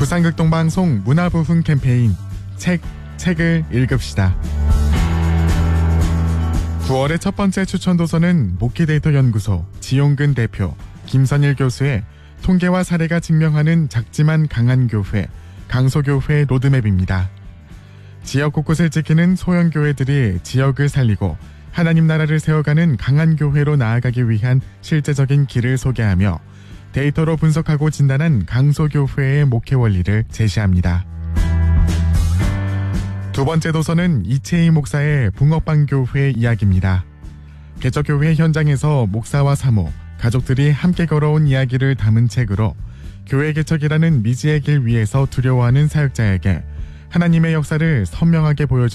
부산극동방송 문화부흥 캠페인 책을 읽읍시다. 9월의 첫 번째 추천 도서는 모키데이터 연구소 지용근 대표, 김선일 교수의 통계와 사례가 증명하는 작지만 강한 교회, 강소교회 로드맵입니다. 지역 곳곳을 지키는 소형교회들이 지역을 살리고 하나님 나라를 세워가는 강한 교회로 나아가기 위한 실제적인 길을 소개하며 데이터로 분석하고 진단한 강소교회의 목회 원리를 제시합니다. 두 번째 도서는 이채희 목사의 붕어빵교회 이야기입니다. 개척교회 현장에서 목사와 사모, 가족들이 함께 걸어온 이야기를 담은 책으로 교회 개척이라는 미지의 길 위에서 두려워하는 사역자에게 하나님의 역사를 선명하게 보여주는